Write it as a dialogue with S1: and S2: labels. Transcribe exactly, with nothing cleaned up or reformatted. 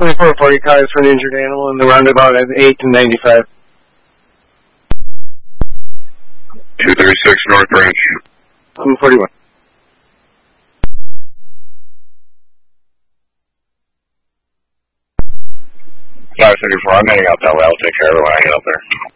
S1: twenty-four forty cars for an injured animal in the roundabout at eight and ninety-five.
S2: two thirty-six North Branch.
S1: I'm forty-one.
S2: five thirty-four, I'm heading out that way. I'll take care of it when I get up there.